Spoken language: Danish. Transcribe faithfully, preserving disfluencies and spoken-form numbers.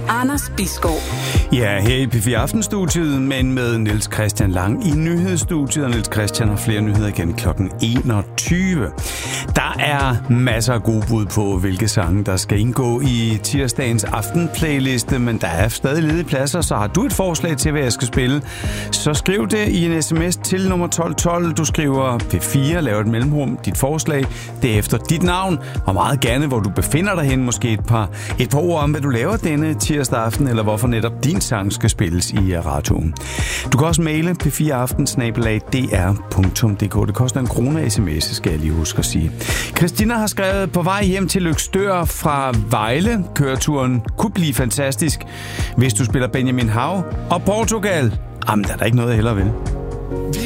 Anders Bisgaard. Ja, her i P fire Aftenstudiet, men med Niels Christian Lang i nyhedsstudiet, og Niels Christian har flere nyheder igen klokken enogtyve. Der er masser af gode bud på, hvilke sange, der skal indgå i tirsdagens aftenplayliste, men der er stadig ledige pladser, så har du et forslag til, hvad jeg skal spille, så skriv det i en sms til nummer tolv tolv. Du skriver P fire, laver et mellemrum, dit forslag, derefter dit navn, og meget gerne, hvor du befinder dig hen, måske et par, et par ord om, hvad du laver denne tirsdag aften, eller hvorfor netop din sang skal spilles i radioen. Du kan også maile p fire aften snabel-a d r punktum d k. Det koster en krone sms, skal jeg lige huske at sige. Christina har skrevet, på vej hjem til Løgstør fra Vejle. Køreturen kunne blive fantastisk, hvis du spiller Benjamin Hav og Portugal. Jamen, der er der ikke noget, jeg hellere vil. Vi